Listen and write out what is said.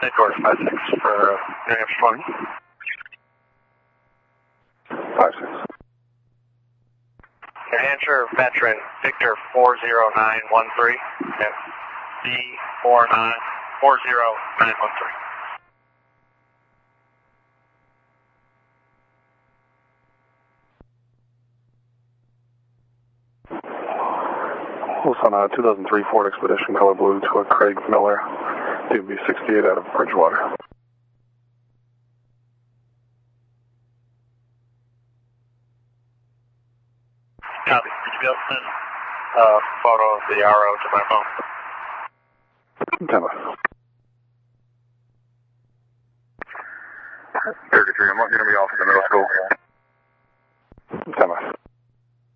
Headquarters 56 for New Hampshire 20. 56. New Hampshire veteran Victor 40913 and B40913. On a 2003 Ford Expedition color blue to a Craig Miller, DB 68 out of Bridgewater. Copy. Could you be able to send a photo of the RO to my phone? 10.